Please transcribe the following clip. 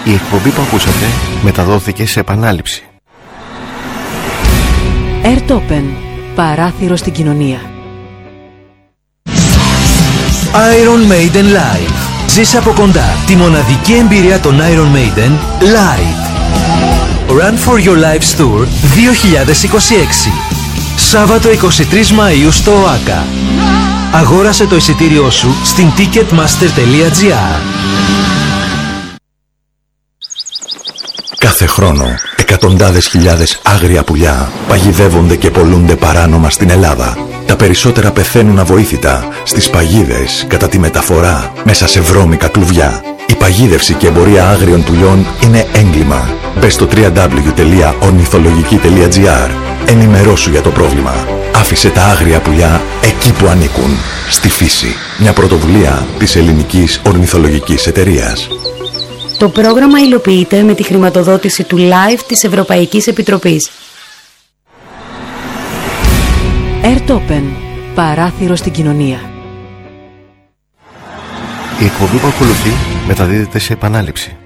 Η εκπομπή που ακούσατε μεταδόθηκε σε επανάληψη. Airtopen, παράθυρο στην κοινωνία. Iron Maiden Live. Ζήσε από κοντά τη μοναδική εμπειρία των Iron Maiden Live. Run for Your Lives Tour 2026. Σάββατο 23 Μαΐου στο ΟΑΚΑ. Αγόρασε το εισιτήριό σου στην ticketmaster.gr. Κάθε χρόνο, εκατοντάδες χιλιάδες άγρια πουλιά παγιδεύονται και πωλούνται παράνομα στην Ελλάδα. Τα περισσότερα πεθαίνουν αβοήθητα στις παγίδες κατά τη μεταφορά μέσα σε βρώμικα κλουβιά. Η παγίδευση και εμπορία άγριων πουλιών είναι έγκλημα. Μπες στο www.ornithologiky.gr. Ενημερώσου για το πρόβλημα. Άφησε τα άγρια πουλιά εκεί που ανήκουν. Στη φύση. Μια πρωτοβουλία της Ελληνικής Ορνηθολογικής Εταιρείας. Το πρόγραμμα υλοποιείται με τη χρηματοδότηση του LIFE της Ευρωπαϊκής Επιτροπής. Airtopen, παράθυρο στην κοινωνία. Η εκπομπή που ακολουθεί μεταδίδεται σε επανάληψη.